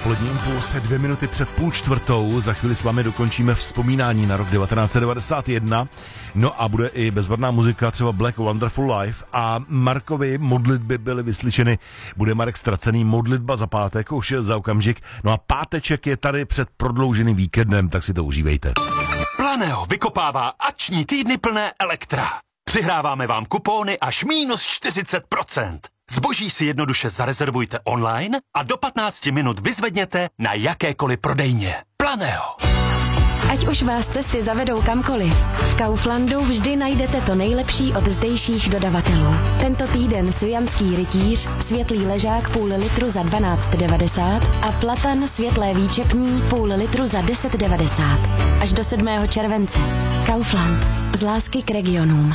Dopolední impuls 2 minuty před 3:30. Za chvíli s vámi dokončíme vzpomínání na rok 1991. No a bude i bezvadná muzika, třeba Black Wonderful Life. A Markovi modlitby byly vyslyšeny. Bude Marek Ztracený, modlitba za pátek, už je za okamžik. No a páteček je tady před prodlouženým víkendem, tak si to užívejte. Planeo vykopává akční týdny plné elektra. Přihráváme vám kupóny až minus 40%. Zboží si jednoduše zarezervujte online a do 15 minut vyzvedněte na jakékoliv prodejně. Planeo. Ať už vás cesty zavedou kamkoliv, v Kauflandu vždy najdete to nejlepší od zdejších dodavatelů. Tento týden svijanský rytíř, světlý ležák půl litru za 12,90 a platan světlé výčepní půl litru za 10,90. Až do 7. července. Kaufland. Z lásky k regionům.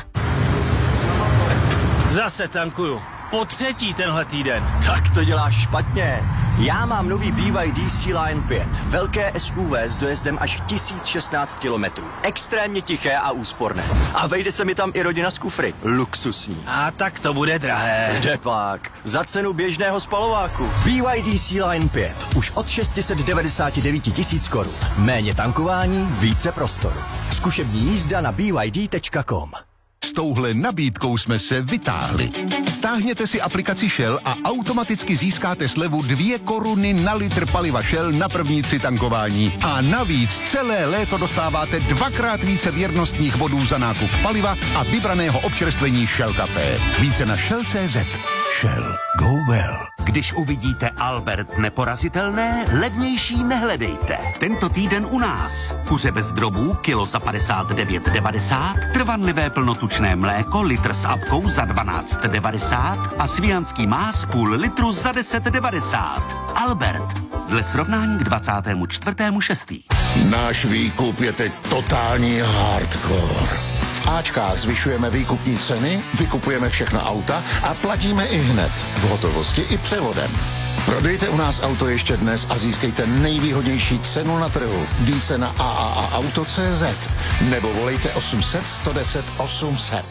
Zase tankuju. Po třetí tenhle týden. Tak to děláš špatně. Já mám nový BYD Sea-Line 5. Velké SUV s dojezdem až 1016 km. Extrémně tiché a úsporné. A vejde se mi tam i rodina s kufry. Luxusní. A tak to bude drahé. Kde pak? Za cenu běžného spalováku. BYD Sea-Line 5. Už od 699 000 korun. Méně tankování, více prostoru. Zkušební jízda na byd.com. S touhle nabídkou jsme se vytáhli. Stáhněte si aplikaci Shell a automaticky získáte slevu 2 koruny na litr paliva Shell na první 3 tankování. A navíc celé léto dostáváte 2krát více věrnostních bodů za nákup paliva a vybraného občerstvení Shell Café. Více na Shell.cz. Shell. Go well. Když uvidíte Albert neporazitelné, levnější nehledejte. Tento týden u nás. Kuře bez drobů, kilo za 59,90, trvanlivé plnotučné mléko, litr s apkou za 12,90 a svijanský más půl litru za 10,90. Albert. Dle srovnání k 24.6. Náš výkup je teď totální hardcore. V Ačkách zvyšujeme výkupní ceny, vykupujeme všechna auta a platíme i hned, v hotovosti i převodem. Prodejte u nás auto ještě dnes a získejte nejvýhodnější cenu na trhu. Více na AAAauto.cz nebo volejte 800 110 800.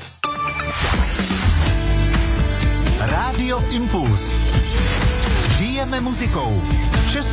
Rádio Impuls. Žijeme muzikou.